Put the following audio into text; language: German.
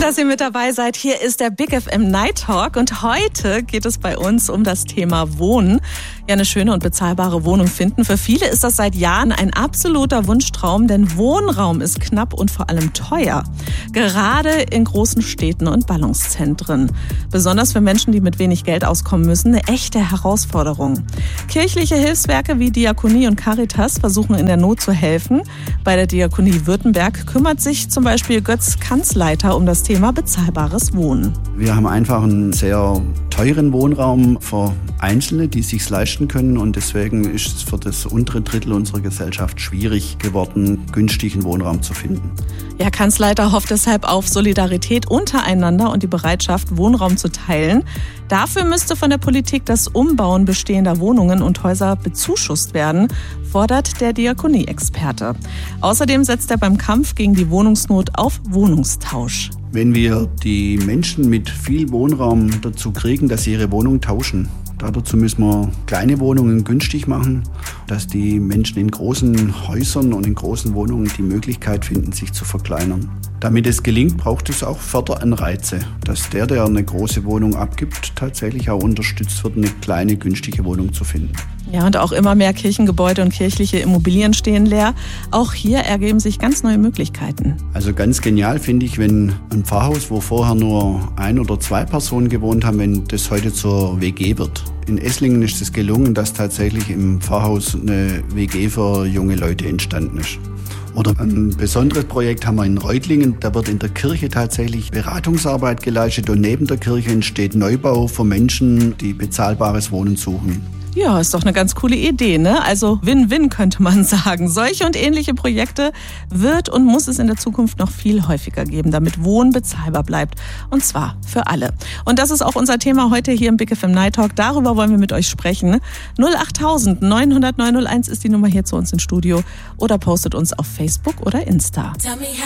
dass ihr mit dabei seid. Hier ist der Big FM Night Talk und heute geht es bei uns um das Thema Wohnen. Ja, eine schöne und bezahlbare Wohnung finden. Für viele ist das seit Jahren ein absoluter Wunschtraum, denn Wohnraum ist knapp und vor allem teuer. Gerade in großen Städten und Ballungszentren. Besonders für Menschen, die mit wenig Geld auskommen müssen, eine echte Herausforderung. Kirchliche Hilfswerke wie Diakonie und Caritas versuchen in der Not zu helfen. Bei der Diakonie Württemberg kümmert sich zum Beispiel Götz Kanzleiter um das Thema bezahlbares Wohnen. Wir haben einfach einen sehr teuren Wohnraum für Einzelne, die es sich leisten können, und deswegen ist es für das untere Drittel unserer Gesellschaft schwierig geworden, günstigen Wohnraum zu finden. Ja, Kanzleiter hofft deshalb auf Solidarität untereinander und die Bereitschaft, Wohnraum zu teilen. Dafür müsste von der Politik das Umbauen bestehender Wohnungen und Häuser bezuschusst werden, fordert der Diakonie-Experte. Außerdem setzt er beim Kampf gegen die Wohnungsnot auf Wohnungstausch. Wenn wir die Menschen mit viel Wohnraum dazu kriegen, dass sie ihre Wohnung tauschen, dazu müssen wir kleine Wohnungen günstig machen, dass die Menschen in großen Häusern und in großen Wohnungen die Möglichkeit finden, sich zu verkleinern. Damit es gelingt, braucht es auch Förderanreize, dass der eine große Wohnung abgibt, tatsächlich auch unterstützt wird, eine kleine, günstige Wohnung zu finden. Ja, und auch immer mehr Kirchengebäude und kirchliche Immobilien stehen leer. Auch hier ergeben sich ganz neue Möglichkeiten. Also ganz genial finde ich, wenn ein Pfarrhaus, wo vorher nur 1 oder 2 Personen gewohnt haben, wenn das heute zur WG wird. In Esslingen ist es gelungen, dass tatsächlich im Pfarrhaus eine WG für junge Leute entstanden ist. Oder ein besonderes Projekt haben wir in Reutlingen. Da wird in der Kirche tatsächlich Beratungsarbeit geleistet und neben der Kirche entsteht Neubau für Menschen, die bezahlbares Wohnen suchen. Ja, ist doch eine ganz coole Idee, ne? Also Win-Win könnte man sagen. Solche und ähnliche Projekte wird und muss es in der Zukunft noch viel häufiger geben, damit Wohnen bezahlbar bleibt. Und zwar für alle. Und das ist auch unser Thema heute hier im Big FM Night Talk. Darüber wollen wir mit euch sprechen. 08000 900 901 ist die Nummer hier zu uns ins Studio oder postet uns auf Facebook oder Insta.